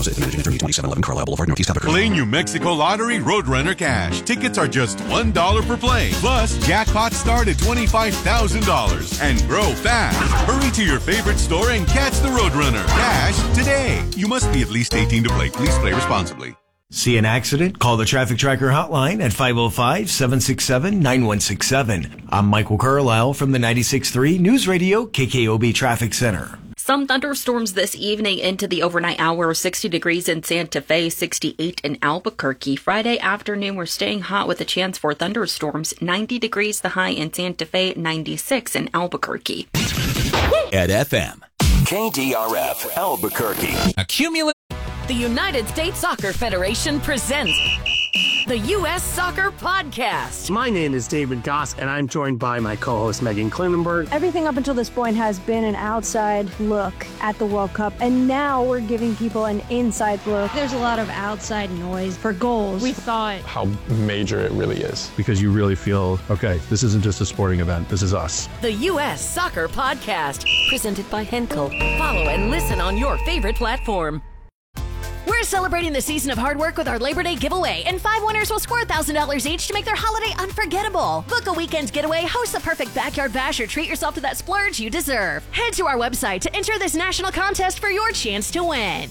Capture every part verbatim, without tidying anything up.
San Jose, managing attorney, twenty-seven eleven Carlisle Boulevard, Northeast Albuquerque. Play New Mexico Lottery Roadrunner Cash. Tickets are just one dollar per play. Plus, jackpots start at twenty-five thousand dollars and grow fast. Hurry to your favorite store and catch the Roadrunner Cash today. You must be at least eighteen to play. Please play responsibly. See an accident? Call the Traffic Tracker hotline at five oh five, seven six seven, nine one six seven. I'm Michael Carlisle from the ninety-six point three News Radio K K O B Traffic Center. Some thunderstorms this evening into the overnight hour. sixty degrees in Santa Fe, sixty-eight in Albuquerque. Friday afternoon, we're staying hot with a chance for thunderstorms. ninety degrees the high in Santa Fe, ninety-six in Albuquerque. At F M, K D R F, Albuquerque. Accumulate. The United States Soccer Federation presents the U S Soccer Podcast. My name is David Goss, and I'm joined by my co-host Megan Klinenberg. Everything up until this point has been an outside look at the World Cup, and now we're giving people an inside look. There's a lot of outside noise for goals. We thought how major it really is. Because you really feel, okay, this isn't just a sporting event, this is us. The U S Soccer Podcast, presented by Henkel. Follow and listen on your favorite platform. We're celebrating the season of hard work with our Labor Day giveaway, and five winners will score one thousand dollars each to make their holiday unforgettable. Book a weekend getaway, host the perfect backyard bash, or treat yourself to that splurge you deserve. Head to our website to enter this national contest for your chance to win.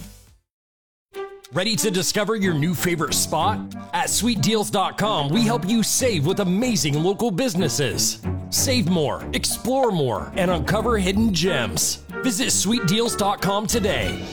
Ready to discover your new favorite spot? At sweet deals dot com, we help you save with amazing local businesses. Save more, explore more, and uncover hidden gems. Visit sweet deals dot com today.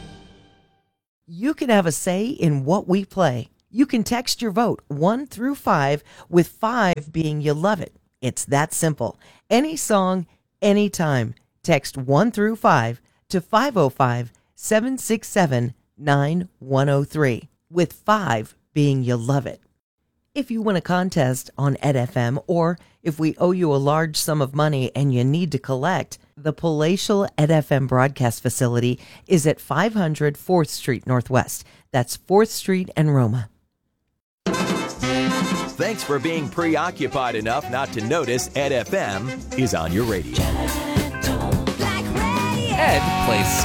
You can have a say in what we play. You can text your vote one through five, with five being you love it. It's that simple. Any song, anytime. Text one through five to five oh five, seven six seven, nine one oh three, with five being you love it. If you win a contest on Ed F M, or if we owe you a large sum of money and you need to collect, the Palatial Ed F M broadcast facility is at five hundred fourth Street Northwest. That's fourth Street and Roma. Thanks for being preoccupied enough not to notice Ed F M is on your radio. Ed plays